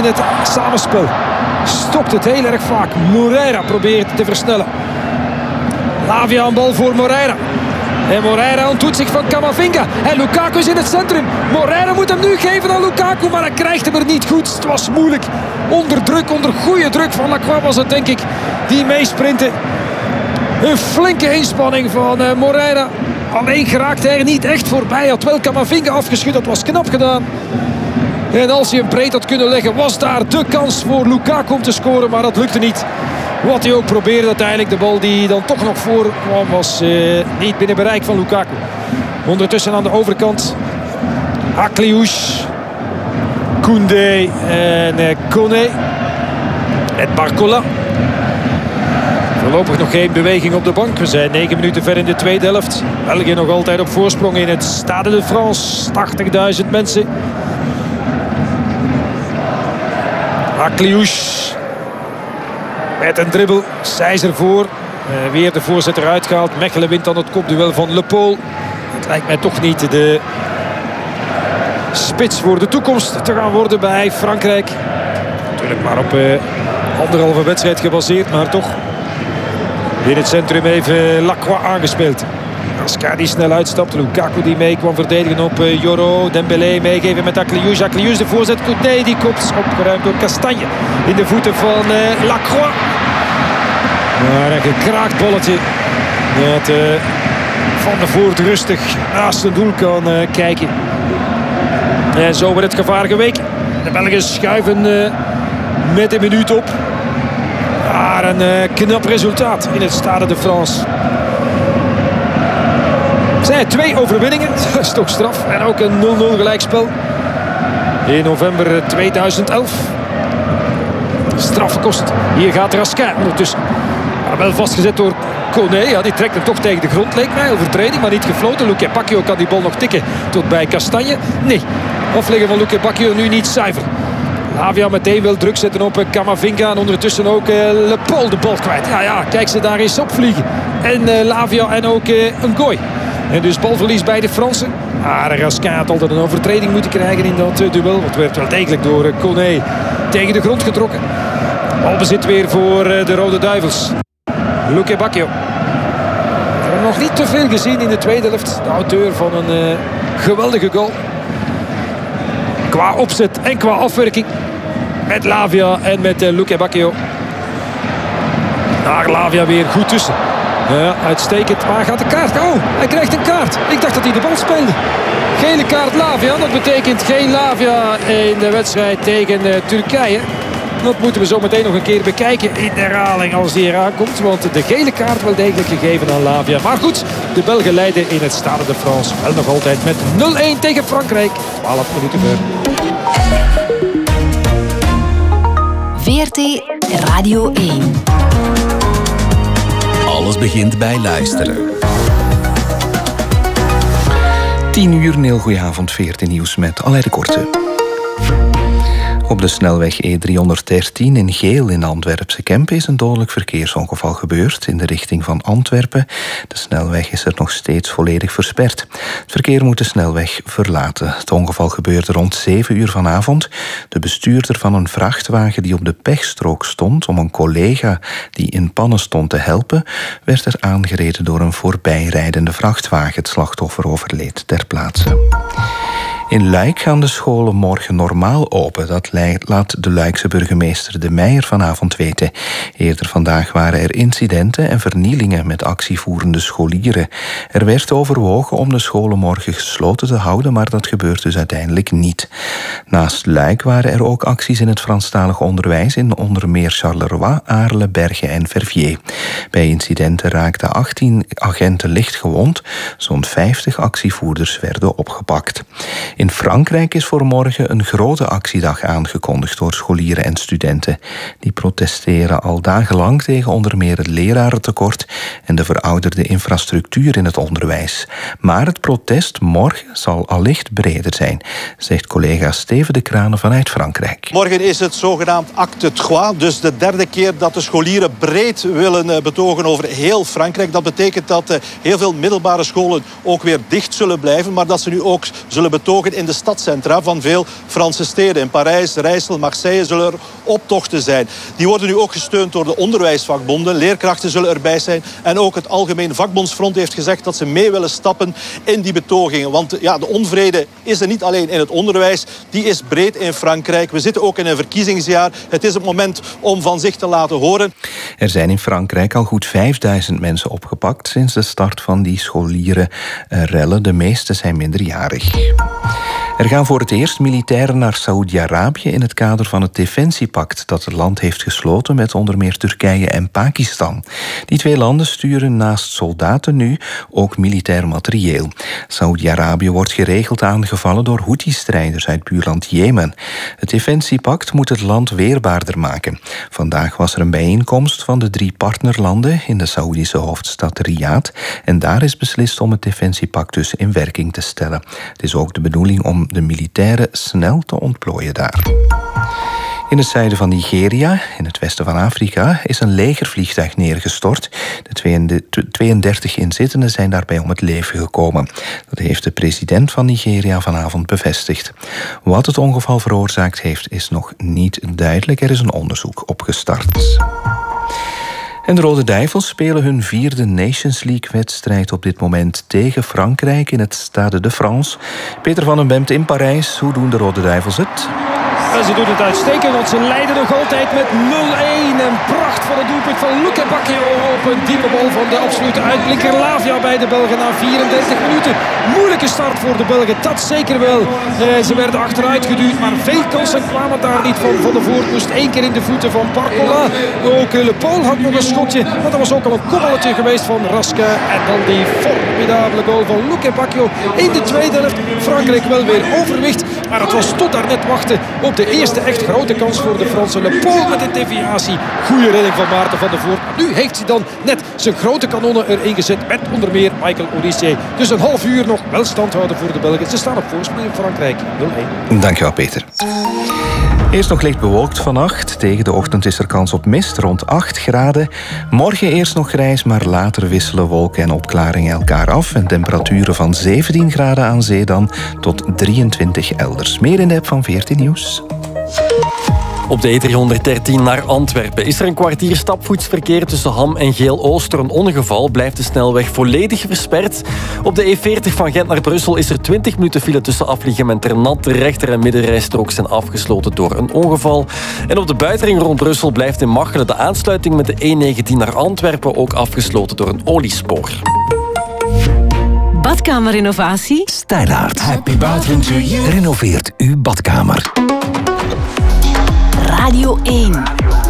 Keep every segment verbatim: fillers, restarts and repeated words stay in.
het samenspel. Stopt het heel erg vaak. Moreira probeert te versnellen. Lavia aan bal voor Moreira. En Moreira ontdoet zich van Camavinga. En Lukaku is in het centrum. Moreira moet hem nu geven aan Lukaku, maar hij krijgt hem er niet goed. Het was moeilijk. Onder druk, onder goede druk van Lacroix was het, denk ik, die meesprinten. Een flinke inspanning van uh, Moreira. Alleen geraakt hij er niet echt voorbij. Had wel Camavinga afgeschud, dat was knap gedaan. En als hij hem breed had kunnen leggen, was daar de kans voor Lukaku om te scoren. Maar dat lukte niet. Wat hij ook probeerde uiteindelijk. De bal die dan toch nog voor kwam was uh, niet binnen bereik van Lukaku. Ondertussen aan de overkant Akliouche, Koundé en uh, Koné. Met Barcola. Voorlopig nog geen beweging op de bank. We zijn negen minuten ver in de tweede helft. België nog altijd op voorsprong in het Stade de France. tachtigduizend mensen. Akliouche. Met een dribbel. Seijs ervoor. Uh, weer de voorzet eruit gehaald. Mechelen wint dan het kopduel van Le Paul. Het lijkt mij toch niet de spits voor de toekomst te gaan worden bij Frankrijk. Natuurlijk maar op uh, anderhalve wedstrijd gebaseerd. Maar toch in het centrum even Lacroix aangespeeld. Ascar die snel uitstapt. Lukaku die mee kwam verdedigen op uh, Joro. Dembélé meegeven met Akliouche. Akliouche de voorzet. Koundé die kopt opgeruimd door Castagne. In de voeten van uh, Lacroix. Maar een gekraakt bolletje. Dat uh, Van der Voort rustig naast het doel kan uh, kijken. En zo wordt het gevaar geweken. De Belgen schuiven uh, met een minuut op. Maar een uh, knap resultaat in het Stade de France. Zijn twee overwinningen, dat is toch straf. En ook een nul nul gelijkspel in november tweeduizend elf. Strafkost. Hier gaat Raskin ondertussen. Maar wel vastgezet door Koné. Ja, die trekt hem toch tegen de grond, leek mij. Overtreding, maar niet gefloten. Luque Bacchio kan die bal nog tikken tot bij Castagne. Nee, afleggen van Luque Bacchio nu niet zuiver. Lavia meteen wil druk zetten op Camavinga. En ondertussen ook uh, Le Paul de bal kwijt. Ja, ja, kijk ze daar eens opvliegen. En uh, Lavia en ook uh, Ngoy. En dus balverlies bij de Fransen. Maar Raskin had altijd een overtreding moeten krijgen in dat uh, duel. Het werd wel degelijk door uh, Koné tegen de grond getrokken. Balbezit weer voor uh, de Rode Duivels. Luque Bacchio. We hebben nog niet te veel gezien in de tweede helft. De auteur van een uh, geweldige goal. Qua opzet en qua afwerking. Met Lavia en met uh, Luque Bacchio. Daar Lavia weer goed tussen. Ja, uitstekend. Maar gaat de kaart. Oh, hij krijgt een kaart. Ik dacht dat hij de bal speelde. Gele kaart Lavia. Dat betekent geen Lavia in de wedstrijd tegen uh, Turkije. Dat moeten we zo meteen nog een keer bekijken in de herhaling als die eraan komt. Want de gele kaart wel degelijk gegeven aan Lavia. Maar goed, de Belgen leiden in het Stade de France. Wel nog altijd met nul één tegen Frankrijk. twaalf minuten ver. V R T Radio één. Alles begint bij luisteren. tien uur, een heel goeie avond, V R T Nieuws met Alain de Korte. Op de snelweg E driehonderddertien in Geel in Antwerpse Kempen is een dodelijk verkeersongeval gebeurd in de richting van Antwerpen. De snelweg is er nog steeds volledig versperd. Het verkeer moet de snelweg verlaten. Het ongeval gebeurde rond zeven uur vanavond. De bestuurder van een vrachtwagen die op de pechstrook stond om een collega die in pannen stond te helpen, werd er aangereden door een voorbijrijdende vrachtwagen. Het slachtoffer overleed ter plaatse. In Luik gaan de scholen morgen normaal open. Dat laat de Luikse burgemeester De Meijer vanavond weten. Eerder vandaag waren er incidenten en vernielingen met actievoerende scholieren. Er werd overwogen om de scholen morgen gesloten te houden, maar dat gebeurt dus uiteindelijk niet. Naast Luik waren er ook acties in het Franstalig onderwijs in onder meer Charleroi, Aarle, Bergen en Verviers. Bij incidenten raakten achttien agenten licht gewond. Zo'n vijftig actievoerders werden opgepakt. In Frankrijk is voor morgen een grote actiedag aangekondigd door scholieren en studenten. Die protesteren al dagenlang tegen onder meer het lerarentekort en de verouderde infrastructuur in het onderwijs. Maar het protest morgen zal allicht breder zijn, zegt collega Steven de Kranen vanuit Frankrijk. Morgen is het zogenaamd acte trois, dus de derde keer dat de scholieren breed willen betogen over heel Frankrijk. Dat betekent dat heel veel middelbare scholen ook weer dicht zullen blijven, maar dat ze nu ook zullen betogen betogen in de stadcentra van veel Franse steden. In Parijs, Rijssel, Marseille zullen er optochten zijn. Die worden nu ook gesteund door de onderwijsvakbonden. Leerkrachten zullen erbij zijn. En ook het Algemeen Vakbondsfront heeft gezegd dat ze mee willen stappen in die betogingen. Want ja, de onvrede is er niet alleen in het onderwijs. Die is breed in Frankrijk. We zitten ook in een verkiezingsjaar. Het is het moment om van zich te laten horen. Er zijn in Frankrijk al goed vijfduizend mensen opgepakt sinds de start van die scholierenrellen. De meeste zijn minderjarig. Er gaan voor het eerst militairen naar Saoedi-Arabië in het kader van het Defensiepact dat het land heeft gesloten met onder meer Turkije en Pakistan. Die twee landen sturen naast soldaten nu ook militair materieel. Saoedi-Arabië wordt geregeld aangevallen door Houthi-strijders uit buurland Jemen. Het Defensiepact moet het land weerbaarder maken. Vandaag was er een bijeenkomst van de drie partnerlanden in de Saoedische hoofdstad Riyadh en daar is beslist om het Defensiepact dus in werking te stellen. Het is ook de bedoeling om de militairen snel te ontplooien daar. In het zuiden van Nigeria, in het westen van Afrika, is een legervliegtuig neergestort. De tweeëndertig inzittenden zijn daarbij om het leven gekomen. Dat heeft de president van Nigeria vanavond bevestigd. Wat het ongeval veroorzaakt heeft, is nog niet duidelijk. Er is een onderzoek opgestart. En de Rode Duivels spelen hun vierde Nations League-wedstrijd op dit moment tegen Frankrijk in het Stade de France. Peter van den Bemt in Parijs. Hoe doen de Rode Duivels het? En ze doen het uitstekend, want ze leiden nog altijd met nul-één. Een pracht van het doelpunt van Luca Bacchio op een diepe bal van de absolute uitblinker Lavia bij de Belgen na vierendertig minuten. Moeilijke start voor de Belgen, dat zeker wel. Eh, ze werden achteruit geduwd, maar veel kansen kwamen daar niet van. Van de Voort moest één keer in de voeten van Barcola. Ook Le Paul had nog een schotje, maar dat was ook al een koppeltje geweest van Raska. En dan die formidabele goal van Luca Bacchio in de tweede helft. Frankrijk wel weer overwicht, maar het was tot daar net wachten op de eerste echt grote kans voor de Fransen. Le Paul met een deviatie. Goede redding van Maarten van der Voort. Nu heeft hij dan net zijn grote kanonnen erin gezet met onder meer Michael Olise. Dus een half uur nog wel stand houden voor de Belgen. Ze staan op voorsprong in Frankrijk. nul-één. Dankjewel, Peter. Eerst nog licht bewolkt vannacht. Tegen de ochtend is er kans op mist, rond acht graden. Morgen eerst nog grijs, maar later wisselen wolken en opklaringen elkaar af. En temperaturen van zeventien graden aan zee dan tot drieëntwintig elders. Meer in de app van veertien Nieuws. Op de E driehonderddertien naar Antwerpen is er een kwartier stapvoetsverkeer tussen Ham en Geel-Oost. Door een ongeval blijft de snelweg volledig versperd. Op de E veertig van Gent naar Brussel is er twintig minuten file tussen Afliegem en Ternat. De rechter- en middenrijstrook zijn afgesloten door een ongeval. En op de buitenring rond Brussel blijft in Machelen de aansluiting met de E negentien naar Antwerpen ook afgesloten door een oliespoor. Badkamerrenovatie? Stijlaert. Happy bathroom to you. Renoveert uw badkamer. Radio één.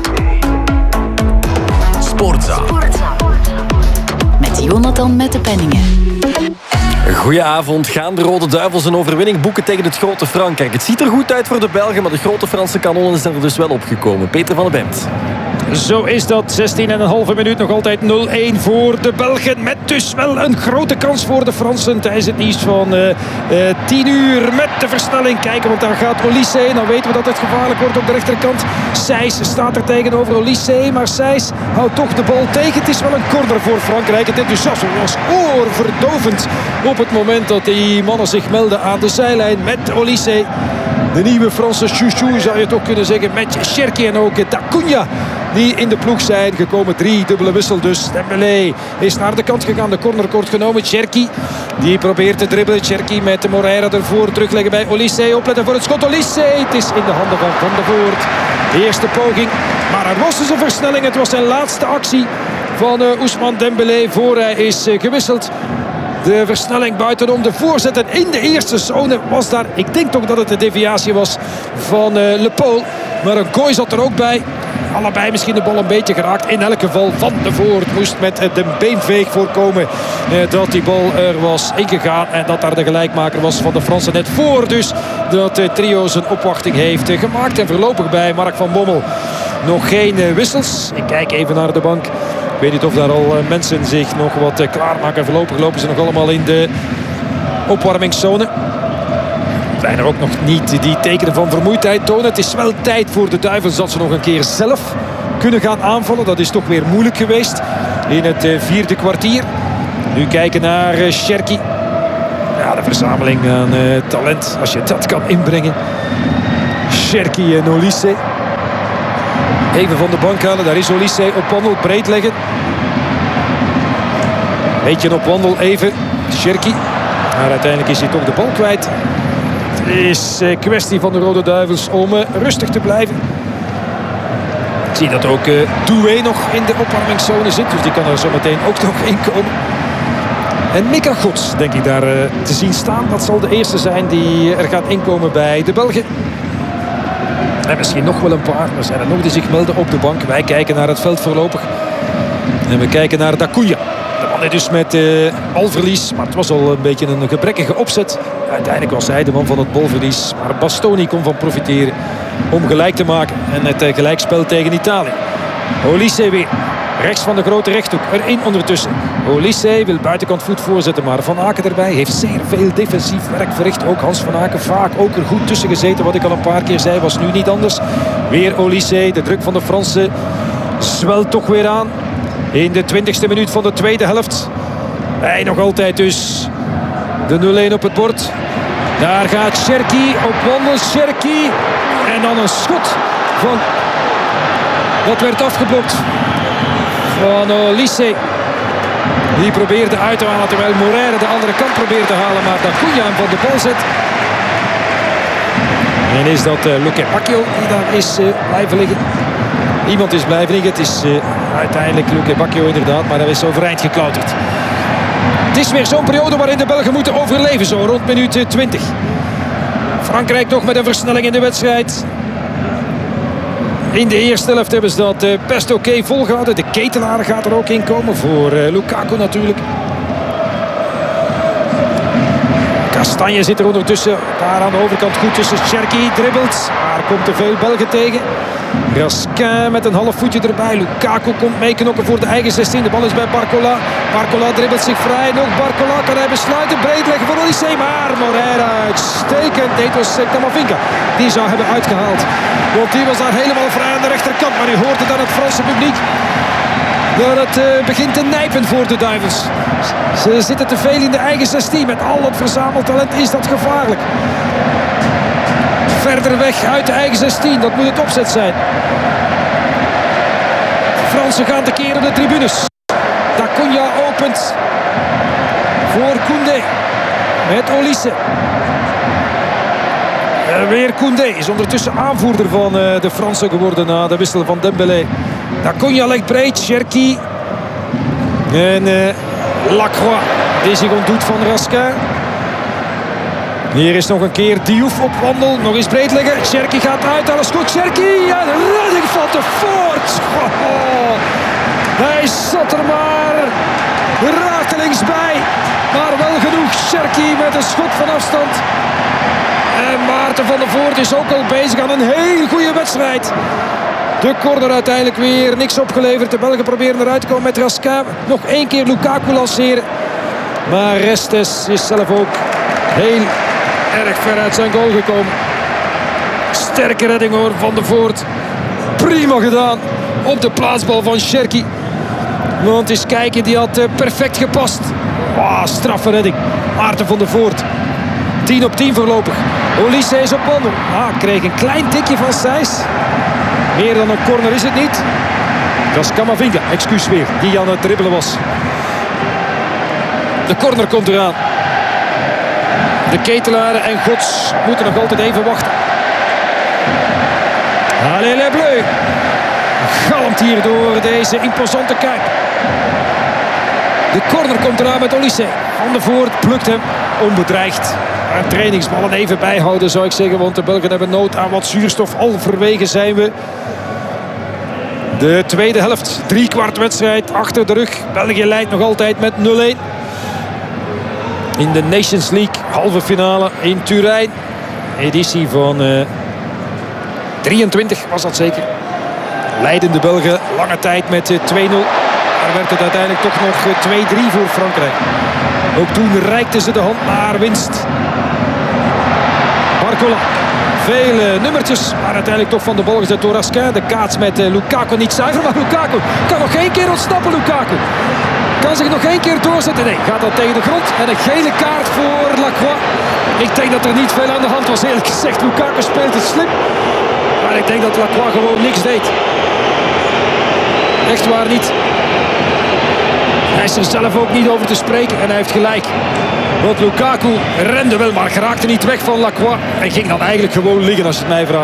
Sportza. Met Jonathan met de Penningen. Goedenavond. Gaan de Rode Duivels een overwinning boeken tegen het grote Frankrijk? Het ziet er goed uit voor de Belgen, maar de grote Franse kanonnen zijn er dus wel opgekomen. Peter van den Bemt. Zo is dat. zestien en een halve minuut nog altijd nul-één voor de Belgen. Met dus wel een grote kans voor de Fransen tijdens het nieuws van uh, uh, tien uur. Met de versnelling. Kijken, want daar gaat Olise. Dan weten we dat het gevaarlijk wordt op de rechterkant. Sijs staat er tegenover Olise. Maar Sijs houdt toch de bal tegen. Het is wel een corner voor Frankrijk. Het enthousiasme was oorverdovend op het moment dat die mannen zich melden aan de zijlijn met Olise. De nieuwe Franse chouchou zou je toch kunnen zeggen. Met Cherki en ook Dacunia die in de ploeg zijn gekomen. Drie dubbele wissel dus. Dembélé is naar de kant gegaan. De corner kort genomen. Cherki die probeert te dribbelen. Cherki met de Moreira ervoor. Terugleggen bij Olise. Opletten voor het schot. Olise. Het is in de handen van Van der Voort. De eerste poging. Maar er was dus een versnelling. Het was zijn laatste actie van uh, Ousmane Dembélé voor hij is uh, gewisseld. De versnelling buitenom, de voorzetten in de eerste zone was daar. Ik denk toch dat het de deviatie was van uh, Le Paul. Maar een gooi zat er ook bij. Allebei misschien de bal een beetje geraakt. In elk geval Van der Voort moest met de beenveeg voorkomen eh, dat die bal er was ingegaan. En dat daar de gelijkmaker was van de Fransen net voor. Dus dat de trio zijn opwachting heeft eh, gemaakt. En voorlopig bij Mark van Bommel nog geen eh, wissels. Ik kijk even naar de bank. Ik weet niet of daar al uh, mensen zich nog wat uh, klaarmaken. Voorlopig lopen ze nog allemaal in de opwarmingszone. Zijn er ook nog niet die tekenen van vermoeidheid tonen. Het is wel tijd voor de Duivels dat ze nog een keer zelf kunnen gaan aanvallen. Dat is toch weer moeilijk geweest in het uh, vierde kwartier. Nu kijken naar uh, Cherki. Ja, Wat een verzameling aan uh, talent als je dat kan inbrengen. Cherki en Olise. Even van de bank halen, daar is Olise op wandel, breed leggen. Beetje op wandel, even. Cherki. Maar uiteindelijk is hij toch de bal kwijt. Het is uh, kwestie van de Rode Duivels om uh, rustig te blijven. Ik zie dat ook uh, Doué nog in de opwarmingszone zit. Dus die kan er zo meteen ook nog in komen. En Mika Gods, denk ik, daar uh, te zien staan. Dat zal de eerste zijn die er gaat inkomen bij de Belgen. En misschien nog wel een paar. Er zijn er nog die zich melden op de bank. Wij kijken naar het veld voorlopig. En we kijken naar Dacuya. De man dus met uh, balverlies. Maar het was al een beetje een gebrekkige opzet. Uiteindelijk was hij de man van het balverlies. Maar Bastoni kon van profiteren om gelijk te maken. En het uh, gelijkspel tegen Italië. Olise weer. Rechts van de grote rechthoek. Erin ondertussen. Olise wil buitenkant voet voorzetten. Maar Van Aken erbij. Heeft zeer veel defensief werk verricht. Ook Hans van Aken vaak ook er goed tussen gezeten. Wat ik al een paar keer zei was nu niet anders. Weer Olise. De druk van de Fransen zwelt toch weer aan. In de twintigste minuut van de tweede helft. Hij nog altijd dus de nul-een op het bord. Daar gaat Cherki op wandel. Cherki. En dan een schot van... Dat werd afgeblokt van Olise. Die probeerde uit te halen terwijl Moreira de andere kant probeert te halen. Maar Dacuya hem van de bal zet. En is dat uh, Luque Bacchio die daar is uh, blijven liggen. Iemand is blijven liggen. Het is uh, uiteindelijk Luque Bacchio inderdaad. Maar hij is overeind geklauterd. Het is weer zo'n periode waarin de Belgen moeten overleven. Zo rond minuut twintig. Frankrijk nog met een versnelling in de wedstrijd. In de eerste helft hebben ze dat uh, best oké okay volgehouden. De Ketelaar gaat er ook in komen voor uh, Lukaku natuurlijk. Kastanje zit er ondertussen. Daar aan de overkant goed tussen. Cherki dribbelt. Maar komt te veel Belgen tegen. Raskin met een half voetje erbij. Lukaku komt meeknokken voor de eigen zestien. De bal is bij Barcola. Barcola dribbelt zich vrij. Nog Barcola kan hij besluiten. Breed leggen voor Olise. Maar Moreira uitstekend. Nee, het was Camavinga. Die zou hebben uitgehaald. Want die was daar helemaal vrij aan de rechterkant. Maar u hoorde dan het Franse publiek. Dat het uh, begint te nijpen voor de Duivels. Ze zitten te veel in de eigen zestien. Met al dat verzameld talent is dat gevaarlijk. Verder weg uit de eigen zestien. Dat moet het opzet zijn. De Fransen gaan tekeer op de tribunes. Dacuya opent voor Koundé. Met Olise. En weer Koundé is ondertussen aanvoerder van uh, de Fransen geworden na de wissel van Dembélé. Dacuya legt breed. Cherki. En uh, Lacroix die zich ontdoet van Raskin. Hier is nog een keer Diouf op wandel. Nog eens breed leggen. Cherki gaat uit. Alles goed. Cherki. En de redding van de Voort. Oh, hij zat er maar rakelings bij. Maar wel genoeg. Cherki met een schot van afstand. En Maarten van der Voort is ook al bezig aan een heel goede wedstrijd. De corner uiteindelijk weer niks opgeleverd. De Belgen proberen eruit te komen met Raskin. Nog één keer Lukaku lanceren. Maar Restes is zelf ook heel erg ver uit zijn goal gekomen. Sterke redding hoor van der Voort. Prima gedaan op de plaatsbal van Cherki. Want eens kijken, die had perfect gepast. Wow, straffe redding. Maarten van der Voort. tien op tien voorlopig. Olise is op wandel. Ah, kreeg een klein tikje van Sijs. Meer dan een corner is het niet. Dat is Camavinga, excuus weer, die aan het dribbelen was. De corner komt eraan. De Ketelaren en Gods moeten nog altijd even wachten. Allez les Bleus. Galmt hier door deze imposante kuip. De corner komt eraan met Olise. Van der Voort plukt hem onbedreigd. En trainingsballen even bijhouden zou ik zeggen. Want de Belgen hebben nood aan wat zuurstof. Halverwege zijn we. De tweede helft. Drie kwart wedstrijd achter de rug. België leidt nog altijd met nul-een. In de Nations League halve finale in Turijn. Editie van uh, drieëntwintig was dat zeker. Leidende Belgen lange tijd met uh, twee nul. Daar werd het uiteindelijk toch nog uh, twee drie voor Frankrijk. Ook toen reikten ze de hand naar winst. Barcola. Vele nummertjes, maar uiteindelijk toch van de bal gezet door Raskin. De kaats met uh, Lukaku niet zuiver, maar Lukaku kan nog één keer ontsnappen. Lukaku. Kan zich nog één keer doorzetten. Nee, gaat dan tegen de grond. En een gele kaart voor Lacroix. Ik denk dat er niet veel aan de hand was. Eerlijk gezegd, Lukaku speelt het slim. Maar ik denk dat Lacroix gewoon niks deed. Echt waar niet. Hij is er zelf ook niet over te spreken. En hij heeft gelijk. Want Lukaku rende wel, maar geraakte niet weg van Lacroix. En ging dan eigenlijk gewoon liggen als je het mij vraagt.